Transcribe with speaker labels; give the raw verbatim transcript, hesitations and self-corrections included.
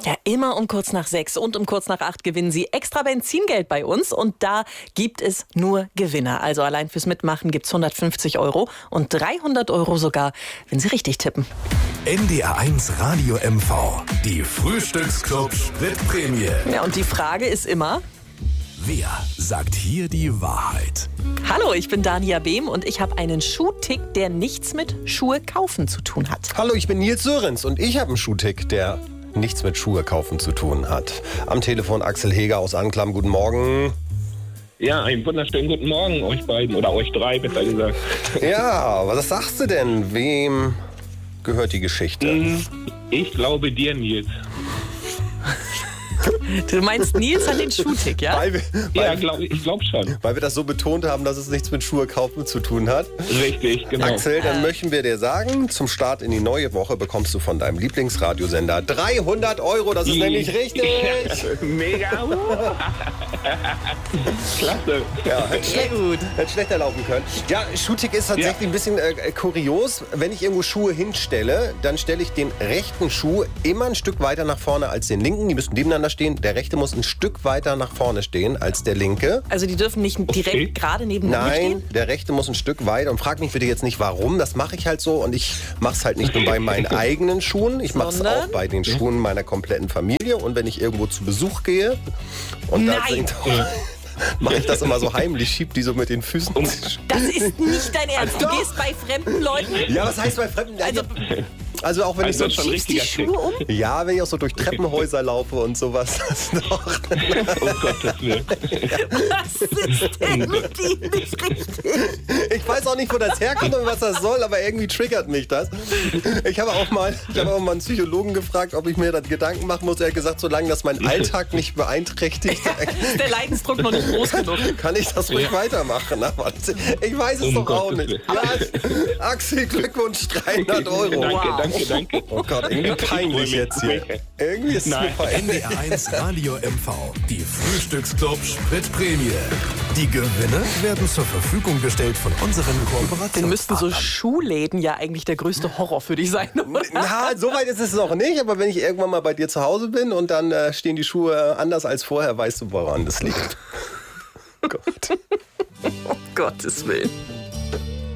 Speaker 1: Ja, immer um kurz nach sechs und um kurz nach acht gewinnen Sie extra Benzingeld bei uns. Und da gibt es nur Gewinner. Also allein fürs Mitmachen gibt es hundertfünfzig Euro und dreihundert Euro sogar, wenn Sie richtig tippen.
Speaker 2: N D R eins Radio M V. Die Frühstücksclub Spritprämie.
Speaker 1: Ja, und die Frage ist immer:
Speaker 2: Wer sagt hier die Wahrheit?
Speaker 1: Hallo, ich bin Dania Behm und ich habe einen Schuhtick, der nichts mit Schuhe kaufen zu tun hat.
Speaker 3: Hallo, ich bin Nils Sörenz und ich habe einen Schuhtick, der nichts mit Schuhe kaufen zu tun hat. Am Telefon Axel Heger aus Anklam. Guten Morgen.
Speaker 4: Ja, einen wunderschönen guten Morgen euch beiden oder euch drei, besser gesagt.
Speaker 3: Ja, was sagst du denn? Wem gehört die Geschichte?
Speaker 4: Ich glaube dir, Nils.
Speaker 1: Du meinst, Nils hat den Schuhtick, ja?
Speaker 3: Weil wir,
Speaker 4: Ja,
Speaker 3: weil,
Speaker 4: glaub, ich glaube schon.
Speaker 3: weil wir das so betont haben, dass es nichts mit Schuhe kaufen zu tun hat.
Speaker 4: Richtig, genau.
Speaker 3: Axel, dann möchten wir dir sagen, zum Start in die neue Woche bekommst du von deinem Lieblingsradiosender dreihundert Euro. Das ist nämlich richtig.
Speaker 4: Mega. Klasse.
Speaker 3: Ja, hätte
Speaker 1: Sehr
Speaker 3: schlecht,
Speaker 1: gut.
Speaker 3: hätte schlechter laufen können. Ja, Schuhtick ist tatsächlich
Speaker 4: Ja.
Speaker 3: ein bisschen äh, kurios. Wenn ich irgendwo Schuhe hinstelle, dann stelle ich den rechten Schuh immer ein Stück weiter nach vorne als den linken. Die müssen nebeneinander stehen. Der rechte muss ein Stück weiter nach vorne stehen als der linke.
Speaker 1: Also die dürfen nicht direkt
Speaker 4: Okay.
Speaker 1: gerade nebeneinander
Speaker 3: Nein,
Speaker 1: stehen?
Speaker 3: der rechte muss ein Stück weiter. Und frag mich bitte jetzt nicht, warum. Das mache ich halt so. Und ich mache es halt nicht nur bei meinen eigenen Schuhen. Ich mache es
Speaker 1: Sondern?
Speaker 3: auch bei den Schuhen meiner kompletten Familie. Und wenn ich irgendwo zu Besuch gehe und da
Speaker 1: Nein.
Speaker 3: singt mache ich das immer so heimlich, schieb die so mit den Füßen.
Speaker 1: Das ist nicht dein Ernst. Du
Speaker 3: Doch.
Speaker 1: gehst bei fremden Leuten.
Speaker 3: Ja, was heißt bei Fremden? Also, also auch wenn
Speaker 4: Also
Speaker 3: ich so
Speaker 4: das ist schon
Speaker 1: Schiebst die
Speaker 4: richtiger
Speaker 1: Schuhe um?
Speaker 3: ja, wenn ich auch so durch Treppenhäuser laufe und sowas. Das noch.
Speaker 4: Oh Gottes Willen.
Speaker 1: Was ist denn mit dir nicht richtig?
Speaker 3: Ich weiß auch nicht, wo das herkommt und was das soll, aber irgendwie triggert mich das. Ich habe auch mal, ich habe auch mal einen Psychologen gefragt, ob ich mir da Gedanken machen muss. Er hat gesagt, solange das meinen Alltag nicht beeinträchtigt,
Speaker 1: Ist der Leidensdruck noch nicht groß genug?
Speaker 3: kann ich das ruhig weitermachen. Aber ich weiß es
Speaker 4: Um
Speaker 3: doch auch
Speaker 4: Gottes
Speaker 3: nicht.
Speaker 4: Willen.
Speaker 3: Ja, Axel, Glückwunsch, dreihundert Euro.
Speaker 4: Danke,
Speaker 1: Wow.
Speaker 4: danke, danke.
Speaker 3: Oh Gott, irgendwie peinlich jetzt hier. Irgendwie ist es mir
Speaker 4: Nein.
Speaker 3: peinlich.
Speaker 2: N D R eins Radio M V. Die Frühstücksclub Spritprämie. Die Gewinne werden zur Verfügung gestellt von unseren Kooperationen.
Speaker 1: Dann müssten so Schuhläden ja eigentlich der größte Horror für dich sein, oder?
Speaker 3: Na, so weit ist es noch nicht, aber wenn ich irgendwann mal bei dir zu Hause bin und dann äh, stehen die Schuhe anders als vorher, weißt du, woran das liegt. Gott.
Speaker 1: Um Gottes Willen.